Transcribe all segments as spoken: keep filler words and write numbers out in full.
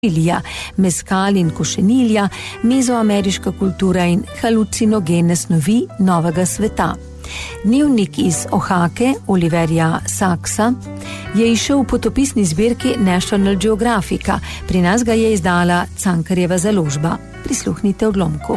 mezcal in košenilja, mezoameriška kultura in halucinogene snovi novega sveta. Dnevnik iz Ohake Oliverja Saxa je izšel v potopisni zbirki National Geographica, pri nas ga je izdala Cankarjeva založba. Prisluhnite odlomku.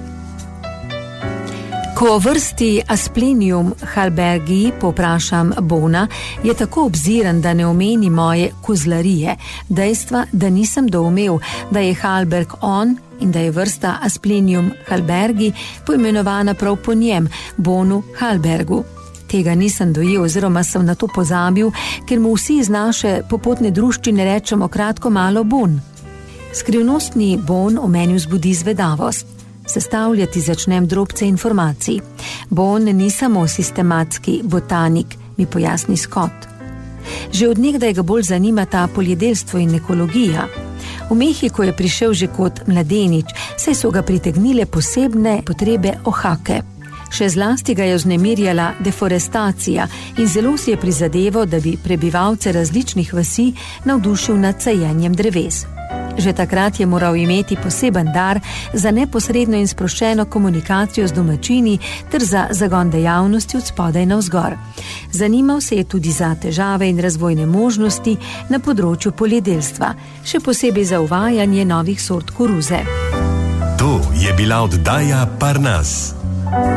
Ko o vrsti Asplenium halbergii povprašam Bona, je tako obziran, da ne omeni moje kozlarije, dejstva, da nisem doumel, da je halberg on in da je vrsta Asplenium halbergii poimenovana prav po njem, Bonu Halbergu. Tega nisem dojel oziroma sem na to pozabil, ker mu vsi iz naše popotne druščine rečemo kratko malo Bon. Skrivnostni Bon v meni vzbudi zvedavost. Sestavljati začnem drobce informacij. Bon ni samo sistematski botanik, mi pojasni Scott. Že od nekdaj ga bolj zanimata poljedelstvo in ekologija. V Mehiko je prišel že kot mladenič, saj so ga pritegnile posebne potrebe Ohake. Še zlasti ga je vznemirjala deforestacija in zelo si je prizadeval, da bi prebivalce različnih vasi navdušil nad sajenjem dreves. Že takrat je moral imeti poseben dar za neposredno in sproščeno komunikacijo z domačini ter za zagon dejavnosti od spodaj navzgor. Zanimal se je tudi za težave in razvojne možnosti na področju poljedelstva, še posebej za uvajanje novih sort koruze. To je bila oddaja Parnas.